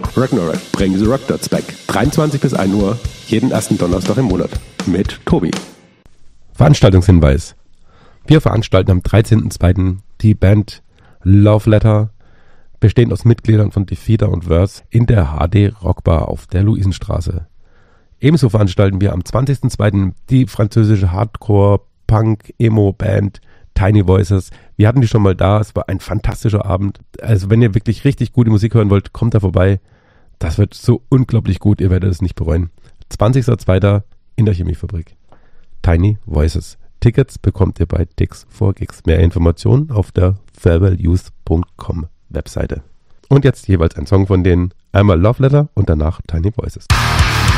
Ragnarok, bring the Rock Dots back. 23 bis 1 Uhr, jeden ersten Donnerstag im Monat. Mit Tobi. Veranstaltungshinweis. Wir veranstalten am 13.02. die Band Love Letter, bestehend aus Mitgliedern von Defeater und Verse, in der HD Rockbar auf der Luisenstraße. Ebenso veranstalten wir am 20.02. die französische Hardcore-Punk-Emo-Band Tiny Voices. Wir hatten die schon mal da, es war ein fantastischer Abend. Also wenn ihr wirklich richtig gute Musik hören wollt, kommt da vorbei. Das wird so unglaublich gut, ihr werdet es nicht bereuen. 20.02. in der Chemiefabrik. Tiny Voices. Tickets bekommt ihr bei Dix4Gigs. Mehr Informationen auf der farewellyouth.com Webseite. Und jetzt jeweils ein Song von denen. Einmal Love Letter und danach Tiny Voices.